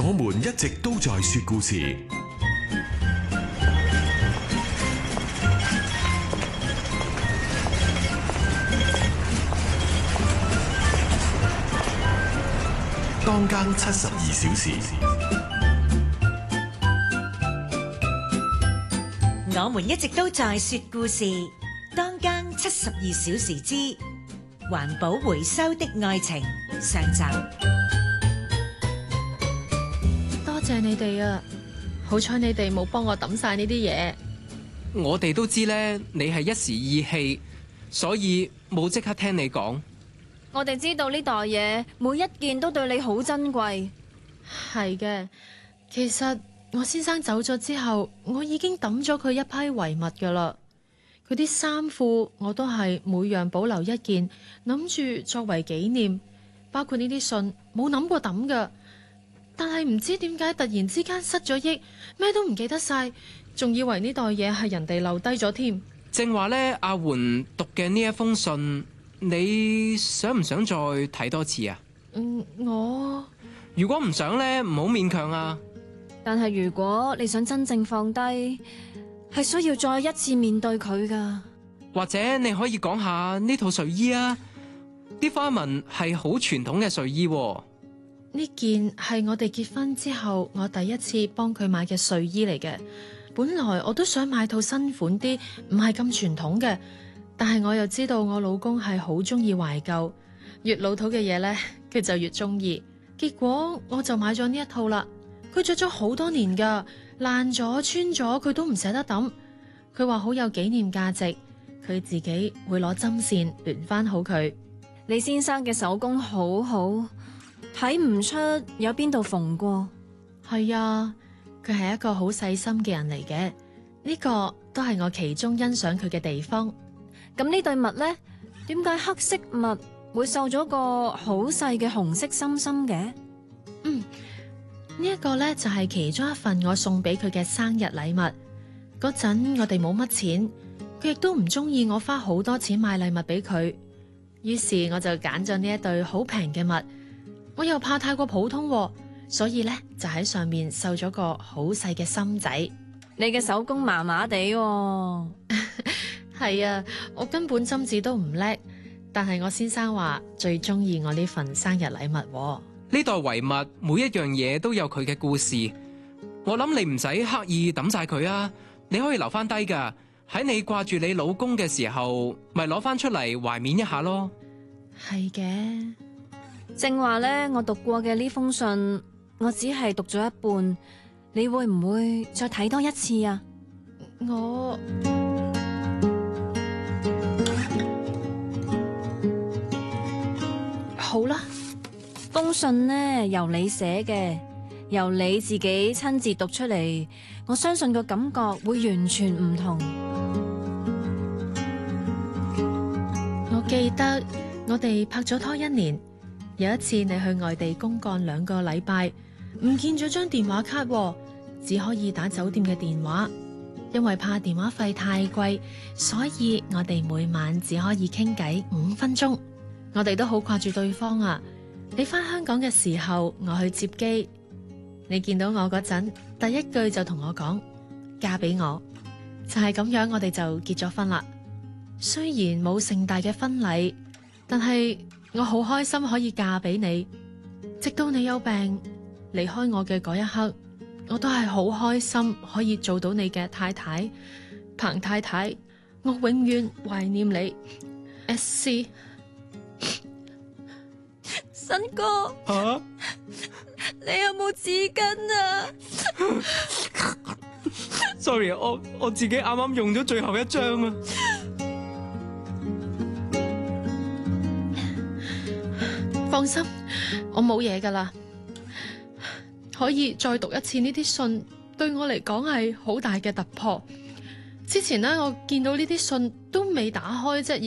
我們一直都在說故事。當更72小時， 我們一直都在說故事。當更72小時之環保回收的愛情上集。 多謝你哋啊！好彩你哋冇幫我抌晒呢啲嘢。 我哋都知咧，你係一時意氣，所以冇即刻聽你講。 我哋知道呢袋嘢每一件都對你好珍貴。 係嘅，其實我先生走咗之後，我已經抌咗佢一批遺物噶啦。佢啲衫褲我都係每樣保留一件，諗住作為紀念。包括呢啲信，冇諗過抌噶。但係唔知點解突然之間失咗憶，咩都唔記得晒，仲以為呢袋嘢係人哋留低咗添。 正話咧，阿媛讀嘅呢一封信，你想唔想再睇多次啊？ 我如果唔想咧，唔好勉強啊。 但係如果你想真正放低，係需要再一次面對佢噶。 或者你可以講下呢套睡衣啊，啲花紋係好傳統嘅睡衣喎。 呢件係我哋結婚之後我第一次幫佢買嘅睡衣嚟嘅。本來我都想買套新款啲，唔係咁傳統嘅，但係我又知道我老公係好中意懷舊，越老土嘅嘢呢，佢就越中意。結果我就買咗呢一套啦。佢着咗好多年噶，爛咗穿咗佢都唔捨得抌。佢話好有紀念價值，佢自己會攞針線聯翻好佢。 你先生嘅手工好好，睇唔出有邊度縫過。 係啊，佢係一個好細心嘅人嚟嘅，呢個都係我其中欣賞佢嘅地方。 咁呢對襪呢？點解黑色襪會繡咗個好細嘅紅色心心嘅？ 呢一個呢，就係其中一份我送俾佢嘅生日禮物。嗰陣我哋冇乜錢，佢亦都唔中意我花好多錢買禮物俾佢，於是我就揀咗呢一對好平嘅襪。我又怕太過普通，所以呢，就喺上面繡咗個好細嘅心仔。 你嘅手工麻麻地喎。 係啊，我根本針黹都唔叻，但係我先生話最中意我呢份生日禮物。 呢袋遺物每一樣嘢都有佢嘅故事，我諗你唔使刻意抌晒佢啊，你可以留翻低噶。喺你掛住你老公嘅時候，咪攞翻出嚟懷緬一下咯。 係嘅。 正話呢，我讀過嘅呢封信，我只係讀咗一半，你會唔會再睇多一次啊？ 我好啦。 封信呢，由你寫嘅，由你自己親自讀出嚟，我相信個感覺會完全唔同。 我記得我哋拍咗拖1年，有一次你去外地公幹2個禮拜，唔見咗張電話卡，只可以打酒店嘅電話，因為怕電話費太貴，所以我哋每晚只可以傾偈5分鐘。我哋都好掛住對方啊！你返香港嘅時候，我去接機，你見到我嗰陣，第一句就同我講嫁俾我，就係咁樣，我哋就結咗婚啦。雖然冇盛大嘅婚禮，但係我好開心可以嫁俾你。直到你有病離開我嘅嗰一刻，我都係好開心可以做到你嘅太太，彭太太。我永遠懷念你 SC。 新哥，你有冇紙巾啊 ？Sorry， 我自己啱啱用咗最後一張啊。 放心，我冇嘢噶啦。可以再讀一次呢啲信，對我嚟講係好大嘅突破。之前呢，我見到呢啲信都未打開啫。